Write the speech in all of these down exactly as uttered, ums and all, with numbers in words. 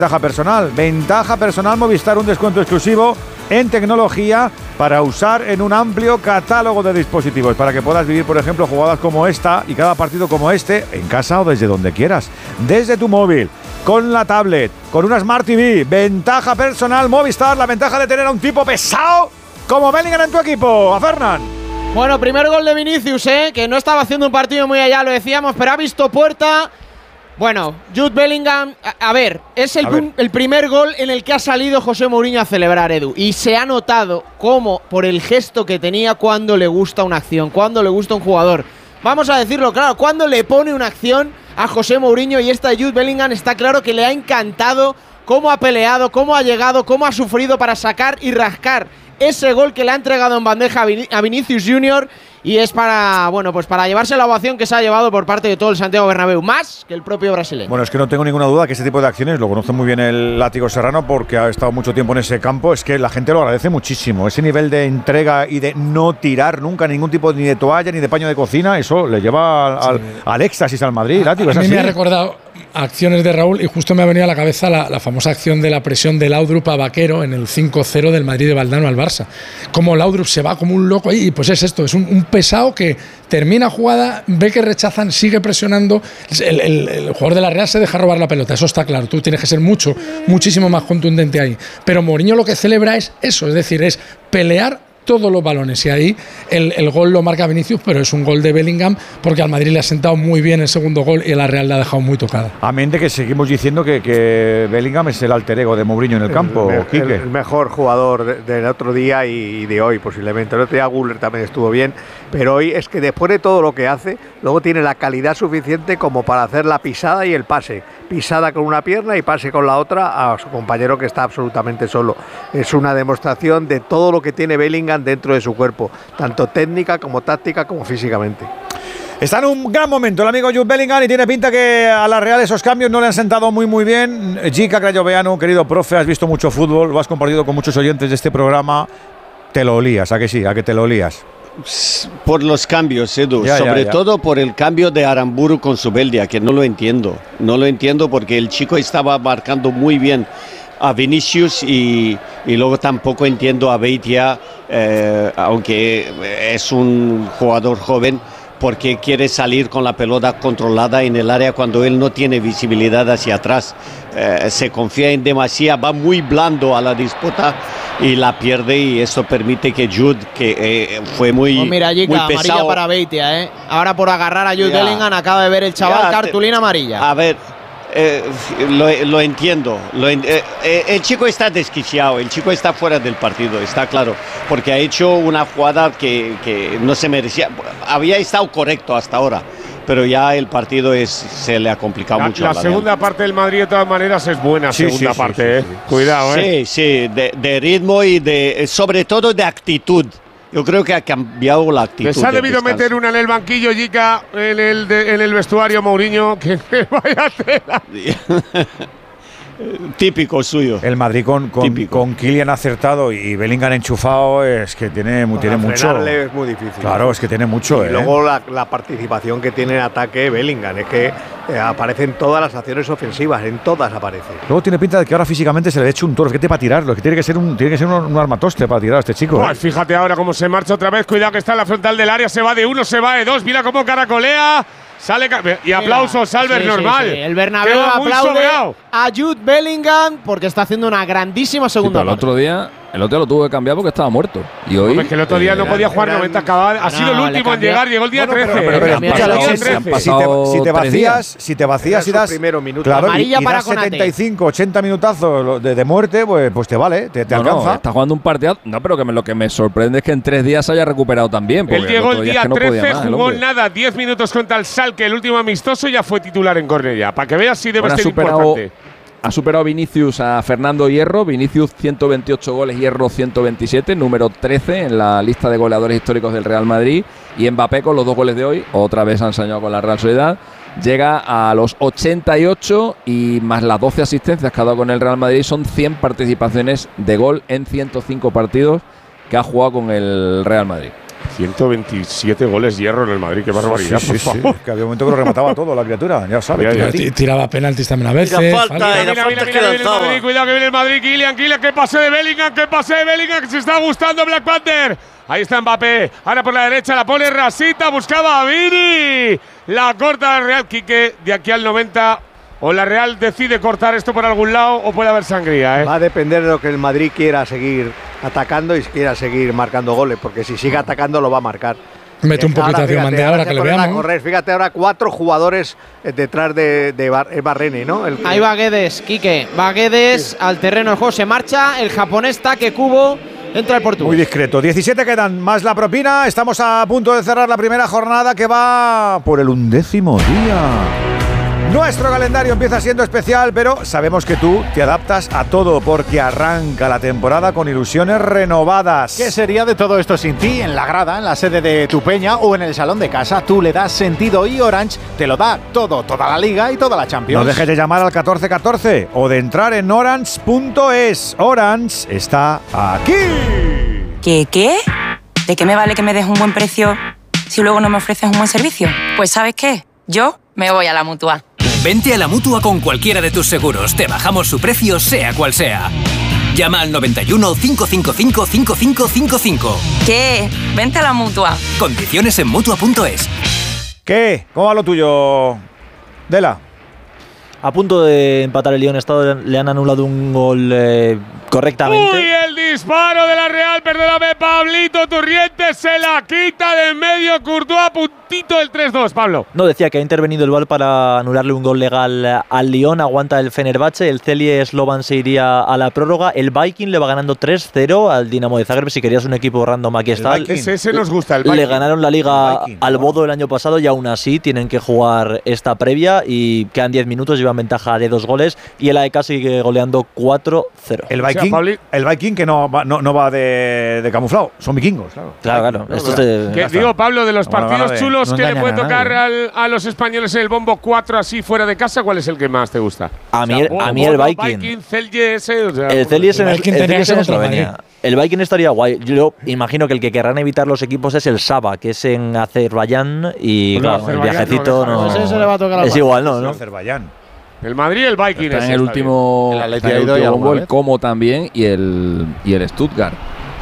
Ventaja personal, ventaja personal Movistar, un descuento exclusivo en tecnología para usar en un amplio catálogo de dispositivos, para que puedas vivir, por ejemplo, jugadas como esta y cada partido como este, en casa o desde donde quieras, desde tu móvil, con la tablet, con una Smart T V. Ventaja personal Movistar, la ventaja de tener a un tipo pesado como Bellingham en tu equipo. A Fernán. Bueno, primer gol de Vinicius, ¿eh? Que no estaba haciendo un partido muy allá, lo decíamos, pero ha visto puerta. Bueno, Jude Bellingham, a, a ver, es el, ver. el primer gol en el que ha salido José Mourinho a celebrar, Edu. Y se ha notado cómo, por el gesto que tenía cuando le gusta una acción, cuando le gusta un jugador. Vamos a decirlo claro, cuando le pone una acción a José Mourinho, y esta de Jude Bellingham está claro que le ha encantado cómo ha peleado, cómo ha llegado, cómo ha sufrido para sacar y rascar ese gol que le ha entregado en bandeja a Vinicius Junior. Y es para, bueno, pues para llevarse la ovación que se ha llevado por parte de todo el Santiago Bernabéu, más que el propio brasileño. Bueno, es que no tengo ninguna duda que ese tipo de acciones lo conoce muy bien el Látigo Serrano, porque ha estado mucho tiempo en ese campo. Es que la gente lo agradece muchísimo. Ese nivel de entrega y de no tirar nunca ningún tipo ni de toalla ni de paño de cocina, eso le lleva al, sí. al, al éxtasis al Madrid, Látigo. A, a mí me ha recordado acciones de Raúl y justo me ha venido a la cabeza la, la famosa acción de la presión de Laudrup a Vaquero en el cinco cero del Madrid de Valdano al Barça. Como Laudrup se va como un loco ahí, y pues es esto, es un, un pesado que termina jugada, ve que rechazan, sigue presionando. El, el, el jugador de la Real se deja robar la pelota, eso está claro. Tú tienes que ser mucho, muchísimo más contundente ahí. Pero Mourinho lo que celebra es eso, es decir, es pelear todos los balones, y ahí el, el gol lo marca Vinicius, pero es un gol de Bellingham porque al Madrid le ha sentado muy bien el segundo gol y a la Real le ha dejado muy tocada. Amén de que seguimos diciendo que, que Bellingham es el alter ego de Mourinho en el campo. El, el, el mejor jugador de, del otro día y, y de hoy posiblemente. El otro día Güler también estuvo bien, pero hoy es que después de todo lo que hace, luego tiene la calidad suficiente como para hacer la pisada y el pase. Pisada con una pierna y pase con la otra a su compañero que está absolutamente solo. Es una demostración de todo lo que tiene Bellingham dentro de su cuerpo, tanto técnica como táctica como físicamente. Está en un gran momento el amigo Jude Bellingham y tiene pinta que a la Real esos cambios no le han sentado muy muy bien. Jica Crayoveanu, querido profe, has visto mucho fútbol, lo has compartido con muchos oyentes de este programa. Te lo olías, ¿a que sí? ¿A que te lo olías? Por los cambios, Edu, ya, sobre ya, ya. todo por el cambio de Aramburu con Zubeldia, que no lo entiendo, no lo entiendo porque el chico estaba marcando muy bien a Vinicius y, y luego tampoco entiendo a Beitia, eh, aunque es un jugador joven, porque quiere salir con la pelota controlada en el área cuando él no tiene visibilidad hacia atrás. Eh, se confía en demasía, va muy blando a la disputa y la pierde, y eso permite que Jude, que eh, fue muy, oh, mira, Jica, muy pesado. Amarilla para Beitia, ¿eh? Ahora por agarrar a Jude ya. Bellingham acaba de ver el chaval ya, cartulina amarilla. A ver, eh, lo, lo entiendo. Lo, eh, eh, el chico está desquiciado, el chico está fuera del partido, está claro, porque ha hecho una jugada que, que no se merecía. Había estado correcto hasta ahora, pero ya el partido es, se le ha complicado la, mucho. La a la segunda Real. parte del Madrid de todas maneras es buena, sí, segunda sí, parte, sí, eh. sí, sí. Cuidado, eh. Sí, sí, de, de ritmo y de, sobre todo de actitud. Yo creo que ha cambiado la actitud. Les ha debido meter una en el banquillo, Jica, en el, de, en el vestuario Mourinho, que vaya tela. Típico suyo. El Madrid con, con, con Kylian acertado y Bellingham enchufado es que tiene, tiene mucho. Es muy difícil. Claro, es que tiene mucho. Y ¿eh? luego la, la participación que tiene en ataque Bellingham, es que eh, aparecen todas las acciones ofensivas, en todas aparece. Luego tiene pinta de que ahora físicamente se le echa un toro, es que te para tirarlo, es que tiene que ser un, tiene que ser un, un armatoste para tirar a este chico. Pues ¿eh? Fíjate ahora cómo se marcha otra vez, cuidado que está en la frontal del área, se va de uno, se va de dos, mira cómo caracolea. Sale y aplausos, Albert, sí, normal. Sí, sí. El Bernabéu aplaude a Jude Bellingham porque está haciendo una grandísima segunda sí, pero el otro día, el otro día lo tuvo que cambiar porque estaba muerto. Y hoy. No, es que el otro día eh, no podía jugar noventa, acababa, ha no, sido el último en llegar, llegó el día bueno, trece. Pero, pero, pero, pero, pero, si, te, si te vacías, si te vacías y das, claro, y, y das setenta y cinco, ochenta minutazos de, de muerte, pues, pues te vale, te, te no, alcanza. No, está jugando un partido. No, pero que me, lo que me sorprende es que en tres días se haya recuperado también. Él llegó el, el día es que no trece, más, jugó nada, diez minutos contra el Schalke, el último amistoso, y ya fue titular en Cornellá. Para que veas si debe bueno, ser importante. Ha superado Vinicius a Fernando Hierro. Vinicius ciento veintiocho goles, Hierro ciento veintisiete, número trece en la lista de goleadores históricos del Real Madrid. Y Mbappé con los dos goles de hoy, otra vez ha ensañado con la Real Sociedad. Llega a los ochenta y ocho y más las doce asistencias que ha dado con el Real Madrid, son cien participaciones de gol en ciento cinco partidos que ha jugado con el Real Madrid. ciento veintisiete goles Hierro en el Madrid, qué barbaridad. Sí, sí, sí, sí. Que había un momento que lo remataba todo la criatura, ya sabes. Ya, ya. Tiraba penaltis también a veces. Mira, falta, Mira, mira, mira, falta mira, que mira, viene el lanzaba. Madrid, cuidado que viene el Madrid, Kylian, Kylian, que pase de Bellingham, que pase de Bellingham, que se está gustando Black Panther. Ahí está Mbappé, ahora por la derecha la pone Rasita, buscaba a Vini. La corta la Real, Quique, de aquí al noventa. O la Real decide cortar esto por algún lado o puede haber sangría, ¿eh? Va a depender de lo que el Madrid quiera seguir atacando y quiera seguir marcando goles, porque si sigue atacando lo va a marcar. Mete un poquito de Diamante ahora que le veamos. Correr. Fíjate ahora cuatro jugadores detrás de, de Bar, Barrene, ¿no? El, Ahí va Guedes, Quique. Va Guedes sí. al terreno del juego, se marcha. El japonés Take Kubo entra el portugués. Muy discreto. diecisiete quedan más la propina. Estamos a punto de cerrar la primera jornada que va por el undécimo día. Nuestro calendario empieza siendo especial, pero sabemos que tú te adaptas a todo porque arranca la temporada con ilusiones renovadas. ¿Qué sería de todo esto sin ti? En la grada, en la sede de tu peña o en el salón de casa, tú le das sentido y Orange te lo da todo, toda la Liga y toda la Champions. No dejes de llamar al catorce catorce o de entrar en orange punto es. Orange está aquí. ¿Qué qué? ¿De qué me vale que me des un buen precio si luego no me ofreces un buen servicio? Pues ¿sabes qué? Yo me voy a la Mutua. Vente a la Mutua con cualquiera de tus seguros. Te bajamos su precio, sea cual sea. Llama al noventa y uno, cinco cinco cinco, cinco cinco cinco cinco. ¿Qué? Vente a la Mutua. Condiciones en Mutua punto es. ¿Qué? ¿Cómo va lo tuyo, Dela? A punto de empatar el Lyon, Estado le han anulado un gol eh, correctamente. ¡Uy, el disparo de la Real! Perdóname, Pablito Turrientes se la quita de en medio. Courtois a puntito del tres dos, Pablo. No, decía que ha intervenido el V A R para anularle un gol legal al Lyon. Aguanta el Fenerbahce. El Celje Slovan se iría a la prórroga. El Viking le va ganando tres cero al Dinamo de Zagreb. Si querías un equipo random, aquí está. Ese, ese nos gusta, el Viking. Le ganaron la Liga al Bodo el año pasado y aún así tienen que jugar esta previa y quedan diez minutos. Llevan ventaja de dos goles y el A E K sigue goleando cuatro cero. El Viking, o sea, el Viking que no va, no, no va de, de camuflado, son vikingos, claro. Claro, claro. No, Esto te, que, digo, Pablo, de los bueno, partidos de, chulos no que le puede tocar al, a los españoles en el bombo cuatro así fuera de casa, ¿cuál es el que más te gusta? A mí, o sea, el, a mí el Viking. Viking Celje ese, o sea, el Celje es en, el, el, el, en Eslovenia. El Viking estaría guay. Yo imagino que el que querrán evitar los equipos es el Saba, que es en Azerbaiyán y pues no, claro, Azerbaiyán el viajecito no. no, no le va a tocar es igual, ¿no? ¿no? Azerbaiyán. El Madrid y el Viking. Está en el último, el, está en el último bombo, el Como también y el, y el Stuttgart.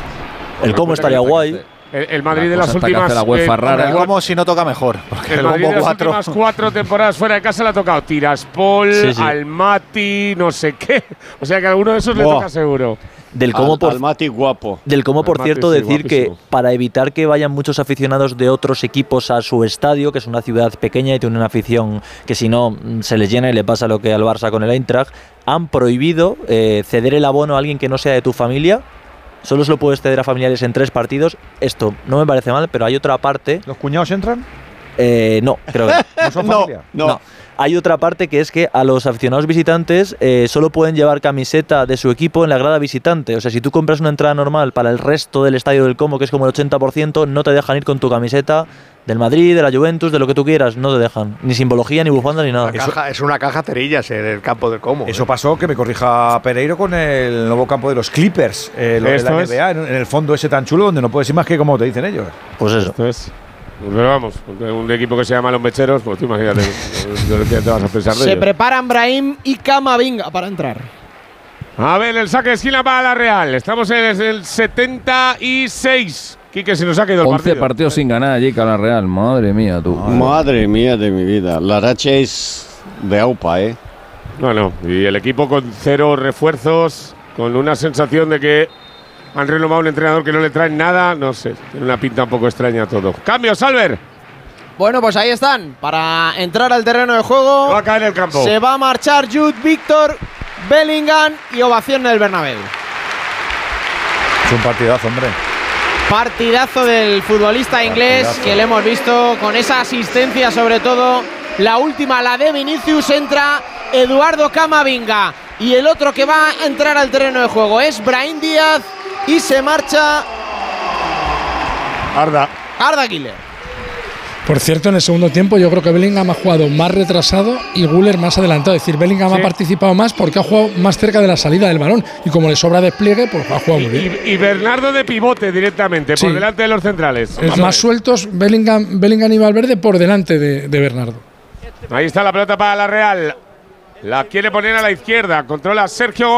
El Como estaría guay. El, el Madrid de las últimas. La UEFA eh, rara. El Como si no toca mejor. El, el Madrid de las cuatro. últimas cuatro temporadas fuera de casa le ha tocado Tiraspol, sí, sí. Almaty, no sé qué. O sea que a alguno de esos Buah. le toca seguro. Del Como, por, Almaty guapo. Del Como, por Almaty, cierto, sí, decir guapísimo. que para evitar que vayan muchos aficionados de otros equipos a su estadio, que es una ciudad pequeña y tiene una afición que si no se les llena y le pasa lo que al Barça con el Eintracht, han prohibido eh, ceder el abono a alguien que no sea de tu familia. Solo se lo puedes ceder a familiares en tres partidos. Esto no me parece mal, pero hay otra parte. ¿Los cuñados entran? Eh, no, creo que no. son familia? No, no. Hay otra parte que es que a los aficionados visitantes eh, solo pueden llevar camiseta de su equipo en la grada visitante. O sea, si tú compras una entrada normal para el resto del estadio del Como, que es como el ochenta por ciento, no te dejan ir con tu camiseta del Madrid, de la Juventus, de lo que tú quieras. No te dejan. Ni simbología, ni bufanda, ni nada. Caja, es una caja cerillas en el campo del Como. Eso ¿eh? pasó, que me corrija Pereiro, con el nuevo campo de los Clippers. Eh, lo de la N B A, en, en el fondo ese tan chulo donde no puedes ir más que como te dicen ellos. Pues eso. Esto es. Pero vamos, un equipo que se llama Los Mecheros, pues tú imagínate, ¿qué te vas a pensar de Se ellos? preparan Brahim y Camavinga para entrar. A ver, el saque de esquina para la Real. Estamos en el setenta y seis. Quique, se nos ha quedado el once partido. partidos sin ganar allí con la Real. Madre mía, tú. Madre. Madre mía de mi vida. La racha es de aupa, ¿eh? No, no. Y el equipo con cero refuerzos, con una sensación de que han renovado un entrenador que no le traen nada. No sé, tiene una pinta un poco extraña todo. Cambio, Salver. Bueno, pues ahí están. Para entrar al terreno de juego. Va a caer el campo. Se va a marchar Jude Víctor, Bellingham y ovación en el Bernabéu. Es un partidazo, hombre. Partidazo del futbolista inglés partidazo. Que le hemos visto con esa asistencia, sobre todo la última, la de Vinicius. Entra Eduardo Camavinga y el otro que va a entrar al terreno de juego es Brahim Díaz y se marcha Arda. Arda Güler. Por cierto, en el segundo tiempo yo creo que Bellingham ha jugado más retrasado y Güler más adelantado. Es decir, Bellingham sí. ha participado más porque ha jugado más cerca de la salida del balón y como le sobra despliegue, pues ha jugado muy bien. Y, y Bernardo de pivote directamente, sí. por delante de los centrales. Es más sueltos, Bellingham, Bellingham y Valverde por delante de, de Bernardo. Ahí está la pelota para la Real. La quiere poner a la izquierda. Controla Sergio Gómez.